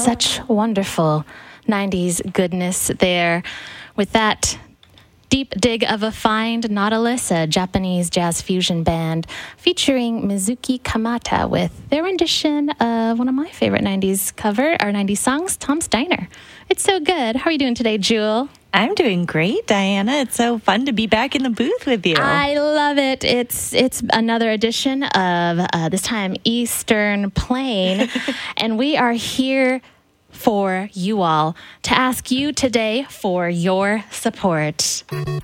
Such wonderful 90s goodness there. With that deep dig of a find, Nautilus, a Japanese jazz fusion band featuring Mizuki Kamata with their rendition of one of my favorite 90s or 90s songs, Tom's Diner. It's so good. How are you doing today, Jewel? I'm doing great, Diana. It's so fun to be back in the booth with you. I love it. It's another edition of, this time, Eastern Plain, and we are here for you all to ask you today for your support.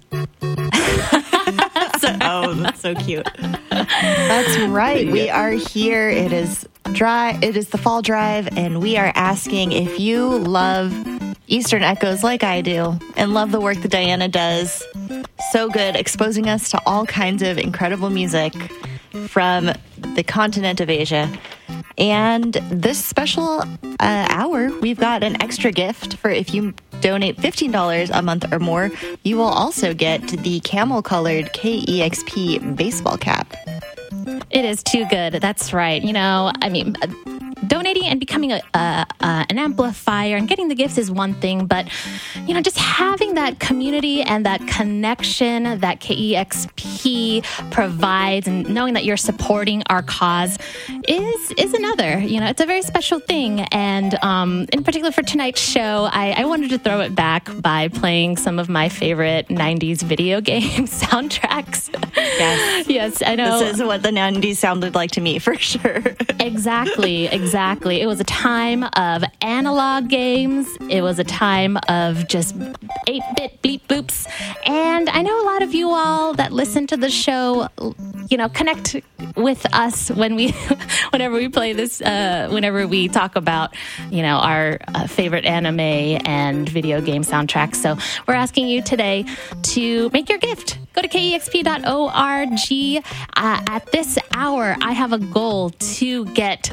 That's so cute. That's right. We are here. It is the Fall Drive, and we are asking if you love Eastern Echoes like I do and love the work that Diana does. So good, exposing us to all kinds of incredible music from the continent of Asia. And this special hour, we've got an extra gift for if you donate $15 a month or more. You will also get the camel-colored KEXP baseball cap. It is too good. That's right. Donating and becoming an amplifier and getting the gifts is one thing, but just having that community and that connection that KEXP provides, and knowing that you're supporting our cause is another. It's a very special thing. And in particular for tonight's show, I wanted to throw it back by playing some of my favorite 90s video game soundtracks. Yes, I know. This is what the 90s sounded like to me, for sure. Exactly. It was a time of analog games. It was a time of just 8-bit bleep boops. And I know a lot of you all that listen to the show, connect with us whenever we play this, whenever we talk about, our favorite anime and video game soundtracks. So we're asking you today to make your gift. Go to kexp.org. At this hour, I have a goal to get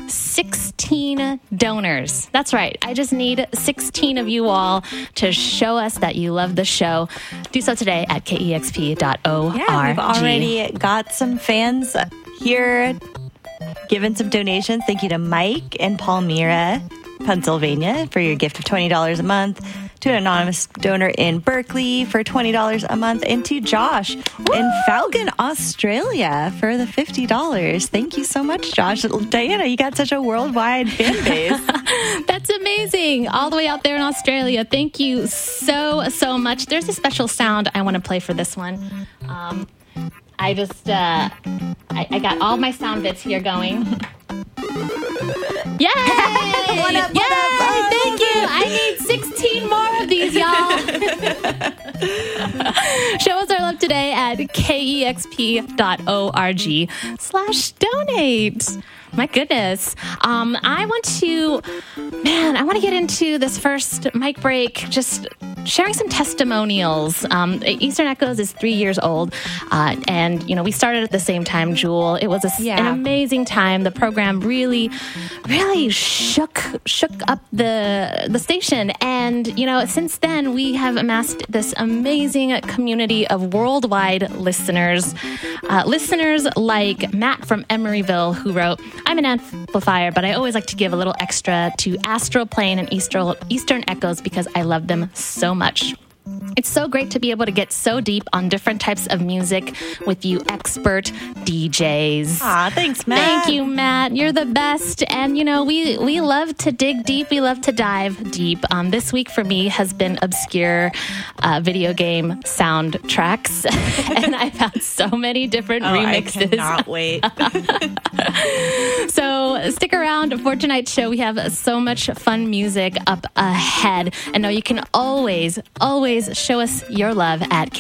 16 donors. That's right. I just need 16 of you all to show us that you love the show. Do so today at kexp.org. Yeah, we've already got some fans here giving some donations. Thank you to Mike in Palmyra, Pennsylvania, for your gift of $20 a month. To an anonymous donor in Berkeley for $20 a month, and to Josh in Falcon, Australia for the $50. Thank you so much, Josh. Diana, you got such a worldwide fan base. That's amazing. All the way out there in Australia. Thank you so much. There's a special sound I want to play for this one. I got all my sound bits here going. Yay! What up? Thank you. I need 16 more of these, y'all. Show us our love today at kexp.org/donate. My goodness. I want to get into this first mic break, just sharing some testimonials. Eastern Echoes is 3 years old, and we started at the same time, Jewel. It was an amazing time. The program really shook up the station, and since then we have amassed this amazing community of worldwide listeners. Listeners like Matt from Emeryville, who wrote, "I'm an amplifier, but I always like to give a little extra to Astral Plane and Eastern Echoes because I love them so much. It's so great to be able to get so deep on different types of music with you expert DJs." Aw, thanks, Matt. Thank you, Matt. You're the best. And, we love to dig deep. We love to dive deep. This week for me has been obscure video game soundtracks. And I found so many different remixes. I cannot wait. So stick around for tonight's show. We have so much fun music up ahead. And know you can always show us your love at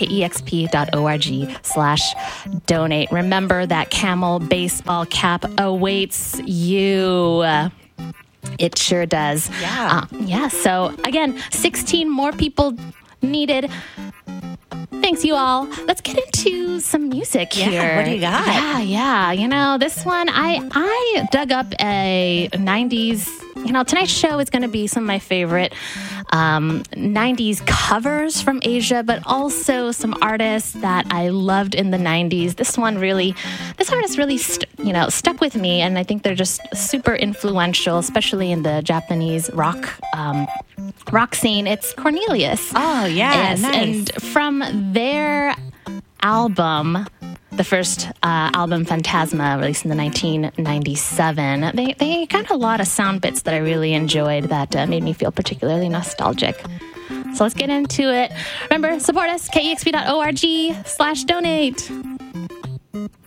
kexp.org/donate. Remember that camel baseball cap awaits you. It sure does. Yeah. So again, 16 more people needed. thanks, you all. Let's get into some music here. What do you got? Yeah. You know, this one, I dug up a 90s, tonight's show is going to be some of my favorite 90s covers from Asia, but also some artists that I loved in the 90s. This artist really stuck with me, and I think they're just super influential, especially in the Japanese rock scene. It's Cornelius. Oh, yeah, yes, nice. And from their album, the first album, Phantasma, released in the 1997, they got a lot of sound bits that I really enjoyed that made me feel particularly nostalgic. So let's get into it. Remember, support us, kexp.org/donate.